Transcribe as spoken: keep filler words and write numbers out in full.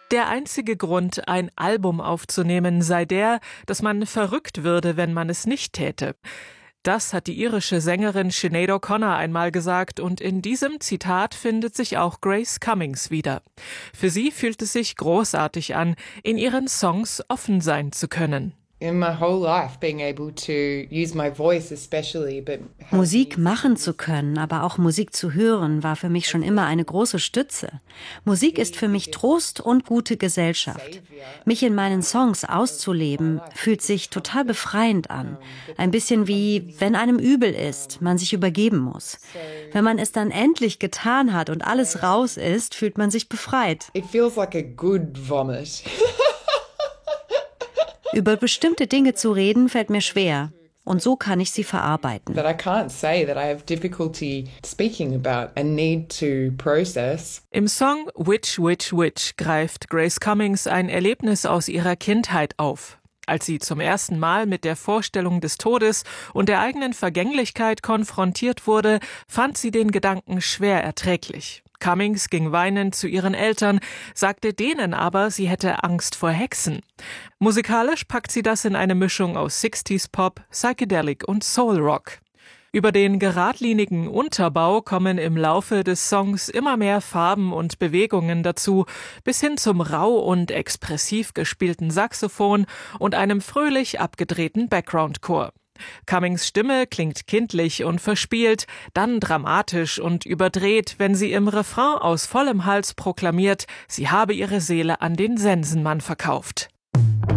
Der einzige Grund, ein Album aufzunehmen, sei der, dass man verrückt würde, wenn man es nicht täte. Das hat die irische Sängerin Sinead O'Connor einmal gesagt, und in diesem Zitat findet sich auch Grace Cummings wieder. Für sie fühlt es sich großartig an, in ihren Songs offen sein zu können. Musik machen zu können, aber auch Musik zu hören, war für mich schon immer eine große Stütze. Musik ist für mich Trost und gute Gesellschaft. Mich in meinen Songs auszuleben, fühlt sich total befreiend an. Ein bisschen wie, wenn einem übel ist, man sich übergeben muss. Wenn man es dann endlich getan hat und alles raus ist, fühlt man sich befreit. It feels like a good vomit. Über bestimmte Dinge zu reden, fällt mir schwer. Und so kann ich sie verarbeiten. That I can't say that I have difficulty speaking about and need to process. Im Song Witch, Witch, Witch greift Grace Cummings ein Erlebnis aus ihrer Kindheit auf. Als sie zum ersten Mal mit der Vorstellung des Todes und der eigenen Vergänglichkeit konfrontiert wurde, fand sie den Gedanken schwer erträglich. Cummings ging weinend zu ihren Eltern, sagte denen aber, sie hätte Angst vor Hexen. Musikalisch packt sie das in eine Mischung aus Sixties Pop, Psychedelic und Soul Rock. Über den geradlinigen Unterbau kommen im Laufe des Songs immer mehr Farben und Bewegungen dazu, bis hin zum rau und expressiv gespielten Saxophon und einem fröhlich abgedrehten Background-Chor. Cummings Stimme klingt kindlich und verspielt, dann dramatisch und überdreht, wenn sie im Refrain aus vollem Hals proklamiert, sie habe ihre Seele an den Sensenmann verkauft.